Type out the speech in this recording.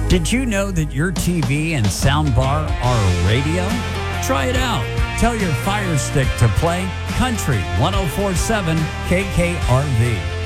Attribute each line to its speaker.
Speaker 1: Did you know that your TV and soundbar are radio? Try it out. Tell your Fire Stick to play Country 104.7 KKRV.